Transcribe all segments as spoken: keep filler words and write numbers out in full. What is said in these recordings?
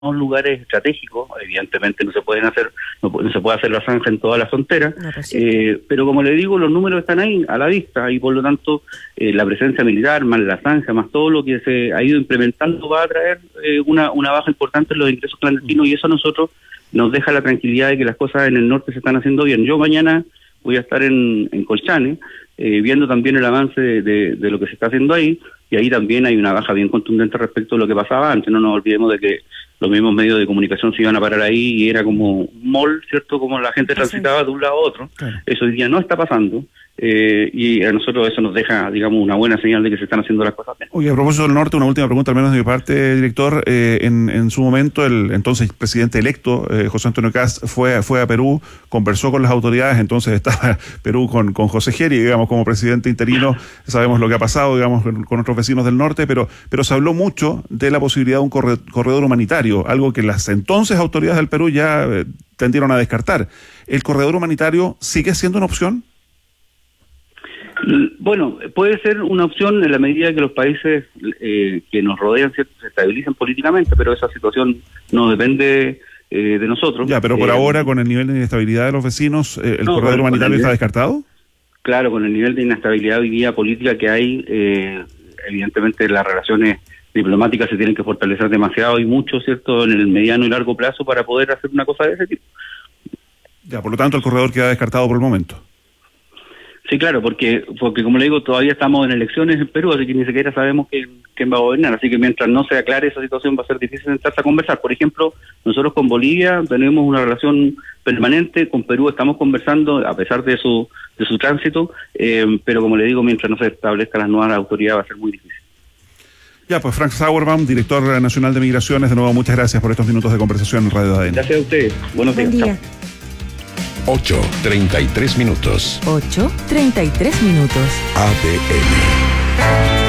lugares estratégicos. Evidentemente no se pueden hacer, no, no se puede hacer la zanja en toda la frontera, no, pues sí. eh, pero como le digo, los números están ahí a la vista y por lo tanto eh, la presencia militar, más la zanja, más todo lo que se ha ido implementando va a traer eh, una, una baja importante en los ingresos clandestinos, y eso a nosotros nos deja la tranquilidad de que las cosas en el norte se están haciendo bien. Yo mañana voy a estar en, en Colchane, eh, viendo también el avance de, de, de lo que se está haciendo ahí, y ahí también hay una baja bien contundente respecto a lo que pasaba antes. No nos olvidemos de que los mismos medios de comunicación se iban a parar ahí y era como un mall, ¿cierto? Como la gente transitaba de un lado a otro. Claro. Eso hoy día no está pasando. Eh, y a nosotros eso nos deja, digamos, una buena señal de que se están haciendo las cosas bien. Oye, a propósito del norte, una última pregunta, al menos de mi parte, director. Eh, en, en su momento, el entonces presidente electo, eh, José Antonio Kast, fue, fue a Perú, conversó con las autoridades, entonces estaba Perú con, con José Geri, digamos, como presidente interino. Sabemos lo que ha pasado, digamos, con, con nuestros vecinos del norte, pero, pero se habló mucho de la posibilidad de un corre, corredor humanitario, algo que las entonces autoridades del Perú ya eh, tendieron a descartar. ¿El corredor humanitario sigue siendo una opción? Bueno, puede ser una opción en la medida que los países eh, que nos rodean, ¿cierto?, se estabilicen políticamente, pero esa situación no depende eh, de nosotros. Ya, pero por eh, ahora, con el nivel de inestabilidad de los vecinos, eh, ¿el no, corredor con, humanitario con está descartado? Claro, con el nivel de inestabilidad hoy día política que hay, eh, evidentemente las relaciones diplomáticas se tienen que fortalecer demasiado y mucho, ¿cierto?, en el mediano y largo plazo para poder hacer una cosa de ese tipo. Ya, por lo tanto, el corredor queda descartado por el momento. Sí, claro, porque porque como le digo, todavía estamos en elecciones en Perú, así que ni siquiera sabemos quién, quién va a gobernar, así que mientras no se aclare esa situación va a ser difícil sentarse a conversar. Por ejemplo, nosotros con Bolivia tenemos una relación permanente, con Perú estamos conversando a pesar de su de su tránsito, eh, pero como le digo, mientras no se establezcan las nuevas autoridades va a ser muy difícil. Ya, pues Frank Sauerbaum, director nacional de Migraciones, de nuevo muchas gracias por estos minutos de conversación en Radio A D N. Gracias a ustedes, buenos Buen días. Día. ocho, treinta y tres minutos. ocho, treinta y tres minutos. A D N.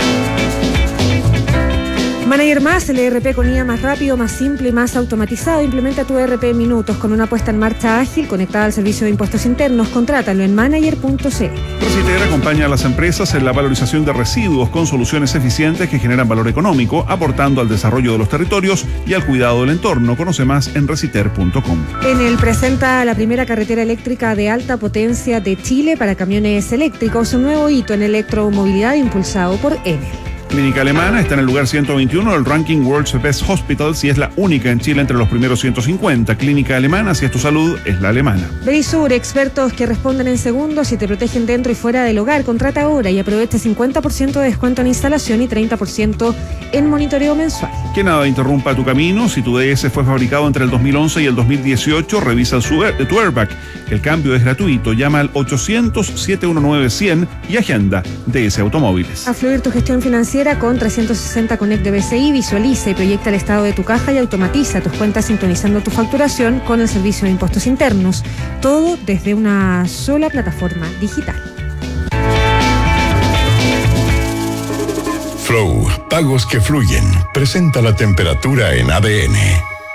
Manager Más, el E R P con I A más rápido, más simple y más automatizado. Implementa tu E R P en minutos con una puesta en marcha ágil conectada al servicio de impuestos internos. Contrátalo en manager punto c l. Reciter acompaña a las empresas en la valorización de residuos con soluciones eficientes que generan valor económico, aportando al desarrollo de los territorios y al cuidado del entorno. Conoce más en reciter punto com. Enel presenta la primera carretera eléctrica de alta potencia de Chile para camiones eléctricos, un nuevo hito en electromovilidad impulsado por Enel. Clínica Alemana está en el lugar ciento veintiuno del ranking World's Best Hospitals y es la única en Chile entre los primeros ciento cincuenta. Clínica Alemana, si es tu salud, es la alemana. Verisur, expertos que responden en segundos y te protegen dentro y fuera del hogar. Contrata ahora y aprovecha cincuenta por ciento de descuento en instalación y treinta por ciento en monitoreo mensual. Que nada interrumpa tu camino. Si tu D S fue fabricado entre el dos mil once y el dos mil dieciocho, revisa su, tu airbag. El cambio es gratuito. Llama al ochocientos, setecientos diecinueve, cien y agenda D S Automóviles. A fluir tu gestión financiera con trescientos sesenta Connect de B C I. Visualiza y proyecta el estado de tu caja y automatiza tus cuentas sintonizando tu facturación con el servicio de impuestos internos. Todo desde una sola plataforma digital. Flow, pagos que fluyen. Presenta la temperatura en A D N.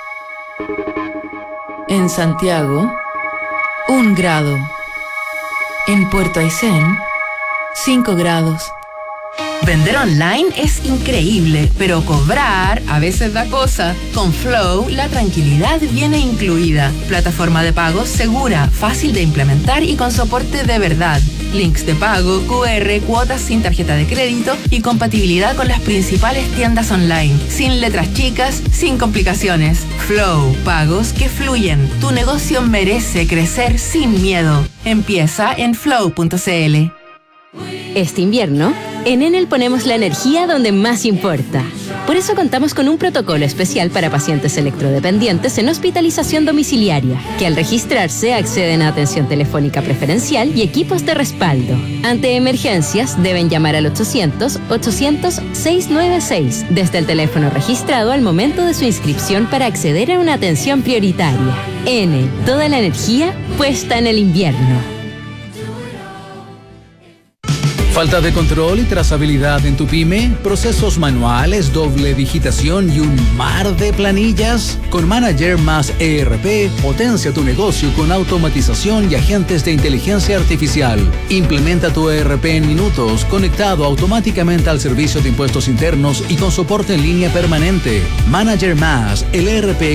En Santiago, un grado. En Puerto Aysén, cinco grados. Vender online es increíble, pero cobrar a veces da cosa. Con Flow, la tranquilidad viene incluida. Plataforma de pagos segura, fácil de implementar y con soporte de verdad. Links de pago, Q R, cuotas sin tarjeta de crédito y compatibilidad con las principales tiendas online. Sin letras chicas, sin complicaciones. Flow, pagos que fluyen. Tu negocio merece crecer sin miedo. Empieza en flow punto c l. Este invierno, en Enel ponemos la energía donde más importa. Por eso contamos con un protocolo especial para pacientes electrodependientes en hospitalización domiciliaria, que al registrarse acceden a atención telefónica preferencial y equipos de respaldo. Ante emergencias, deben llamar al ochocientos, ochocientos, seiscientos noventa y seis desde el teléfono registrado al momento de su inscripción para acceder a una atención prioritaria. Enel, toda la energía puesta en el invierno. ¿Falta de control y trazabilidad en tu pyme? ¿Procesos manuales, doble digitación y un mar de planillas? Con Manager más E R P, potencia tu negocio con automatización y agentes de inteligencia artificial. Implementa tu E R P en minutos, conectado automáticamente al servicio de impuestos internos y con soporte en línea permanente. Manager más, el E R P